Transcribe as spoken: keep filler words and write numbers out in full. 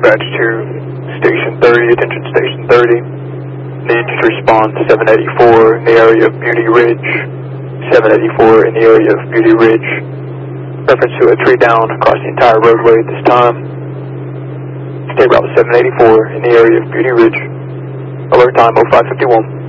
dispatch to Station thirty, attention Station thirty. Need to respond to seven eighty-four in the area of Beauty Ridge. seven eighty-four in the area of Beauty Ridge. Reference to a tree down across the entire roadway at this time. State route seven eighty-four in the area of Beauty Ridge. Alert time oh five fifty-one.